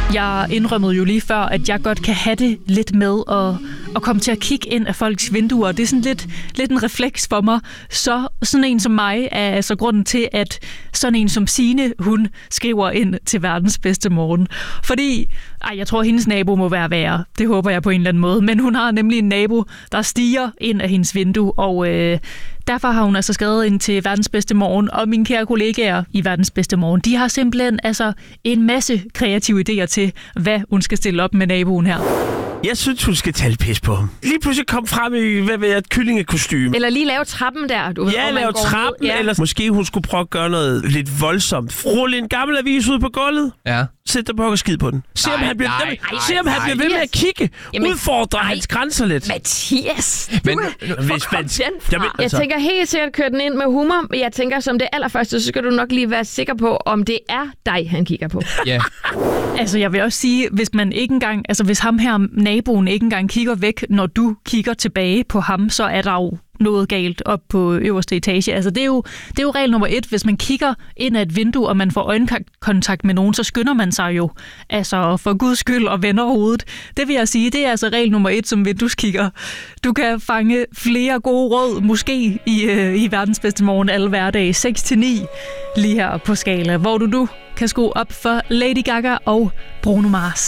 Jeg indrømmede jo lige før, at jeg godt kan have det lidt med at komme til at kigge ind af folks vinduer. Det er sådan lidt en refleks for mig. Så sådan en som mig er altså grunden til, at sådan en som Signe, hun skriver ind til verdens bedste morgen. Fordi, jeg tror, hendes nabo må være værre. Det håber jeg på en eller anden måde. Men hun har nemlig en nabo, der stiger ind af hendes vindue, og derfor har hun altså skrevet ind til verdens bedste morgen. Og mine kære kollegaer i verdens bedste morgen, de har simpelthen altså en masse kreative idéer til, hvad hun skal stille op med naboen her. Jeg synes, hun skal tage pis på ham. Lige pludselig kom frem i, et kyllingekostyme. Eller lige lave trappen der. Du ved, lave trappen, eller måske hun skulle prøve at gøre noget lidt voldsomt. Rulle en gammel avis ud på gulvet. Ja. Sæt dig på og skid på den. Se om han bliver ved med at kigge. Udfordre hans grænser lidt. Mathias, Jeg tænker helt sikkert køre den ind med humor. Men jeg tænker, som det allerførste, så skal du nok lige være sikker på, om det er dig, han kigger på. Ja. Altså, jeg vil også sige, hvis ham her, naboen, ikke engang kigger væk, når du kigger tilbage på ham, så er der jo noget galt op på øverste etage. Altså, det er jo regel nummer 1. Hvis man kigger ind ad et vindue, og man får øjenkontakt med nogen, så skynder man sig jo, altså for guds skyld, og vender hovedet. Det vil jeg sige, det er altså regel nummer 1 som vindueskigger. Du kan fange flere gode råd, måske i verdens bedste morgen alle hverdage, 6-9, lige her på Skala, hvor du nu kan skrue op for Lady Gaga og Bruno Mars.